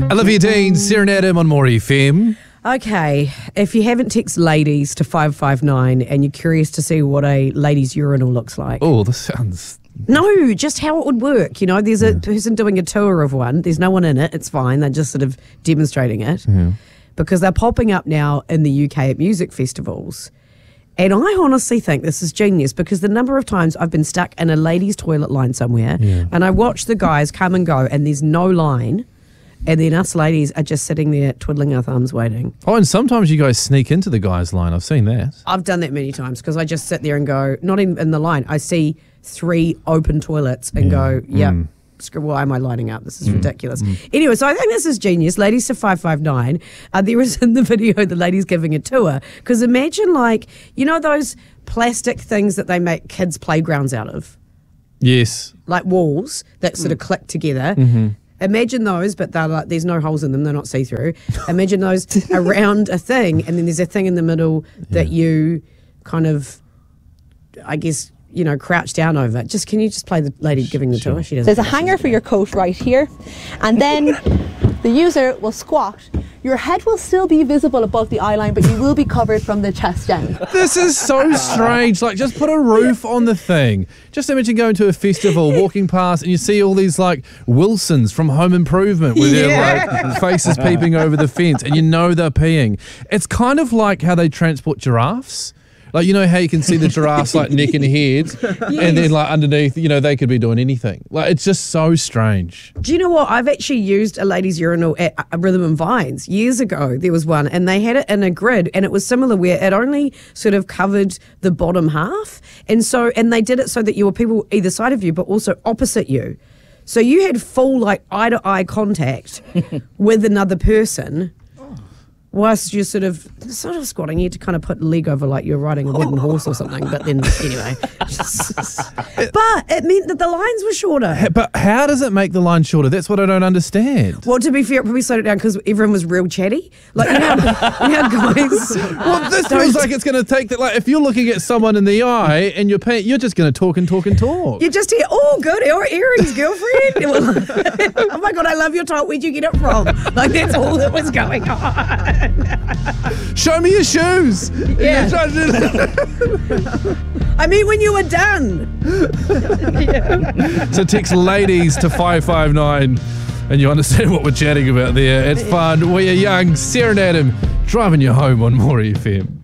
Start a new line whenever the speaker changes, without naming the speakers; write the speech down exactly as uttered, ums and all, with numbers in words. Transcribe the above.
Olivia Dean, Serenade on More F M.
Okay, if you haven't texted ladies to five five nine and you're curious to see what a ladies' urinal looks like.
Oh, this sounds...
No, just how it would work. You know, there's a yeah. person doing a tour of one. There's no one in it. It's fine. They're just sort of demonstrating it.
Yeah.
Because they're popping up now in the U K at music festivals. And I honestly think this is genius because the number of times I've been stuck in a ladies' toilet line somewhere
yeah.
and I watch the guys come and go and there's no line. And then us ladies are just sitting there twiddling our thumbs waiting.
Oh, and sometimes you guys sneak into the guys' line. I've seen that.
I've done that many times because I just sit there and go, not even in the line. I see three open toilets and
yeah.
go, yep,
mm.
screw, why am I lining up? This is
mm.
ridiculous.
Mm.
Anyway, so I think this is genius. Ladies to five five nine. Uh, there is in the video the lady's giving a tour. Because imagine like, you know those plastic things that they make kids' playgrounds out of?
Yes.
Like walls that sort of click together.
Mm-hmm.
Imagine those, but they're like, there's no holes in them. They're not see-through. Imagine those around a thing, and then there's a thing in the middle that
yeah.
you kind of, I guess, you know, crouch down over. Just can you just play the lady giving the
sure.
tour? She doesn't.
There's a hanger for your coat right here, and then the user will squat. Your head will still be visible above the eye line, but you will be covered from the chest down.
This is so strange. Like, just put a roof on the thing. Just imagine going to a festival, walking past, and you see all these, like, Wilsons from Home Improvement with
yeah.
their, like, faces peeping over the fence, and you know they're peeing. It's kind of like how they transport giraffes. Like, you know how you can see the giraffes, like, neck and head, yes. and then, like, underneath, you know, they could be doing anything. Like, it's just so strange.
Do you know what? I've actually used a ladies' urinal at uh, Rhythm and Vines years ago. There was one, and they had it in a grid, and it was similar where it only sort of covered the bottom half. And so, and they did it so that you were people either side of you, but also opposite you. So you had full, like, eye-to-eye contact with another person. Whilst you're sort of sort of squatting, you had to kind of put a leg over like you're riding a wooden horse or something. But then, anyway. But it meant that the lines were shorter.
But how does it make the line shorter? That's what I don't understand.
Well, to be fair, it probably slowed it down because everyone was real chatty. Like, you know, you know guys...
Well, this feels like it's going to take that. Like, if you're looking at someone in the eye and you're paying, you're just going to talk and talk and talk.
You just hear, oh, good, your earrings, girlfriend. Oh, my God, I love your top. Where'd you get it from? Like, that's all that was going on.
Show me your shoes.
Yeah. I mean, when you were done.
Yeah. So text ladies to five five nine and you understand what we're chatting about there. It's fun. We are young. Serenade him, driving you home on More F M.